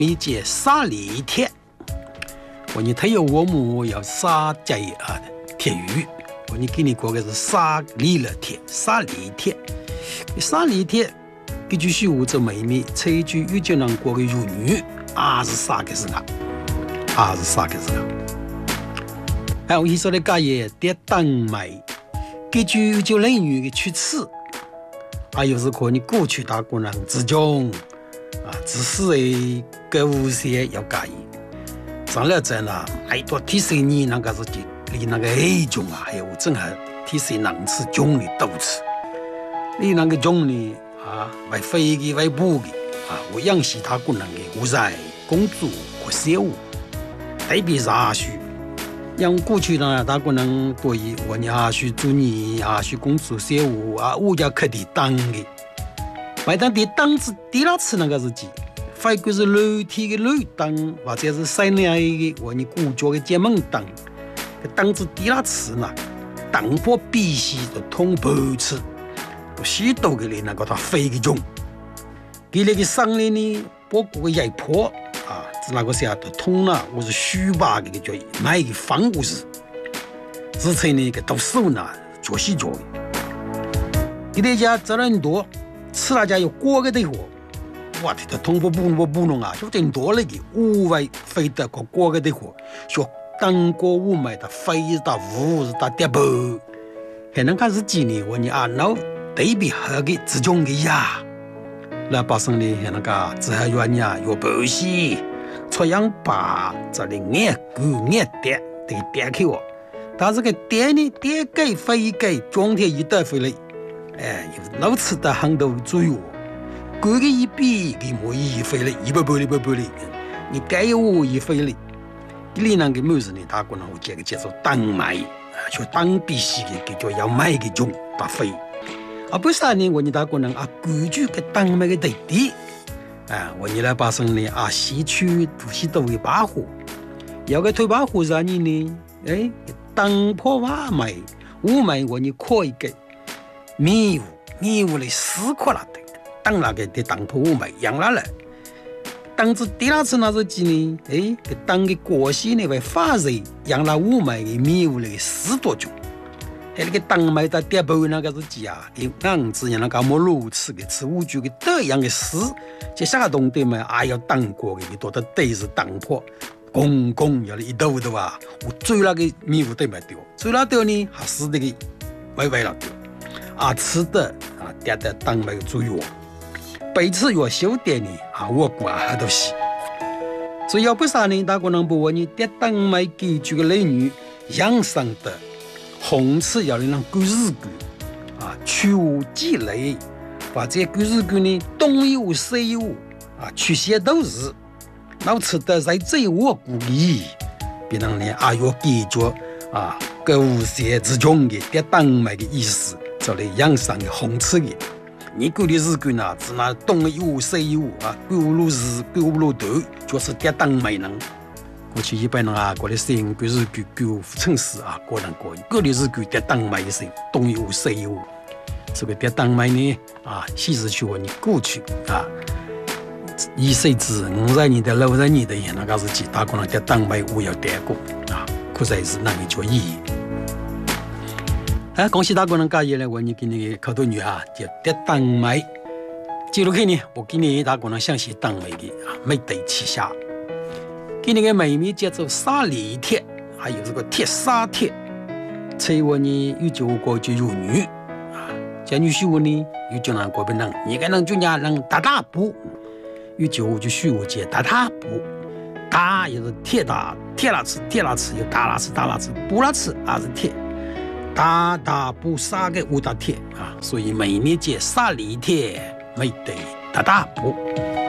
理解沙犁铁，我你退有我母要沙家铁鱼，我你给你过个是沙犁了铁，沙犁铁，沙犁铁，这句虚无这美米，这一句有就能过个妇女，是啥个是啊？是啥个是啊？哎，我一说的家业跌当买，这句就类女的去刺，有时可你过去打工人之中。只是个无些要介意，上了在呢，多提醒你那个是离那个黑种还有正好提醒人吃种的都吃，你那个种呢为飞的为补的我养其他工人的我在工作和业务，特别是去，让过去呢打工人对于我去做你去工作业务我家可得当的。买单的当子第二次那个日子，反正是楼梯的楼当，或者是室内的我你古脚的节门当，当子第二次呢，当坡必须就通报次，许多个人那个他飞个种，给那个上来呢，包括个野坡是那个时候都通了，我是虚把个叫买个房屋是，之前呢个读书呢做西做的，给大家责任多。吃那家有锅个的货，我听他通过不弄就真多了个屋外飞得个锅个的货，说当过屋买的飞到屋是到跌爆，还能看是几年我脑对比好个自种个呀，那把生的还能个只还原呀有保险，出样把这里眼骨眼跌得跌开我，但是个跌呢跌给飞给装天一袋回来。有老次的很多追我，过个一笔给我一飞了，一百倍的，你该有我一飞了。你那个么子呢？他可能会这个叫做当买，就当必须的，叫要买个种把飞。不是呢，我你他可能规矩个当买个对的，我你来把生呢西区都是都会把火，要个推把火啥呢？当破瓦买，我买我你可以给。迷雾的死苦了的，当那个的当铺买养了，当时第二次那是几呢？当个过西呢为发热养了雾买的迷雾的10多种，那个当买的跌爆那个是几样子那个没路吃的吃五句的这样的事，这下冬天嘛要当过的多的对是当破，公要一兜的我追那个迷雾对没丢，追了丢呢还是那个歪了丢。吃的跌的当没有注意我，每次有小点呢我估很多事，所以要不啥呢？大可能不问你跌当没给这个类女养生的红刺要让过日子去无积累，或者过日子呢东有西有去些都是，老吃的在这我估计，别人呢要记住各无些之中的跌当没的意思。这里养生的红刺的，你过的日子呢，只拿东有西有过路日过路头，就是跌当没能。过去一般人过的生过日子过城市个人过的日子跌当没生，东有西有。这个跌当没呢其实去你过去一岁之50年的60年的那个日子，大可能跌当没我要跌过可才是那个叫意义。恭喜大家能介意来我你给你口头语就跌当买记录给你，我给你大家能详细当买的没得旗下给你个美名叫做沙犁铁，还有这个铁砂铁，所我呢有就过就有女这女婿呢有就让国本人你个人就让大补有就需我接大补大也是铁大铁拉次有大拉次补拉次是铁大补沙个五大铁所以每年节沙犁铁没得大补。